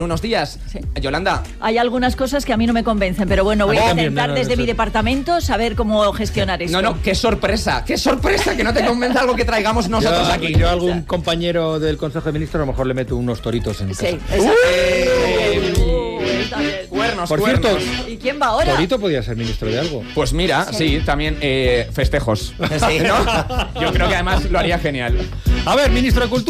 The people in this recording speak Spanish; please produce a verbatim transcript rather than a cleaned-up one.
unos días. Sí. Yolanda. Hay algunas cosas que a mí no me convencen, pero bueno, voy a, también, intentar no, no, desde eso- mi departamento saber cómo gestionar esto. No, no, qué sorpresa, qué sorpresa que no te convence algo que traigamos nosotros yo, aquí. Yo a algún compañero del Consejo de Ministros a lo mejor le meto unos toritos en casa. Sí, exacto. Eh, Uh, está bien. Cuernos, Por cuernos. cierto, ¿Y quién va ahora? Torito podía ser ministro de algo. Pues mira, sí, también eh, festejos. ¿No? Yo creo que además lo haría genial. A ver, ministro de Cultura.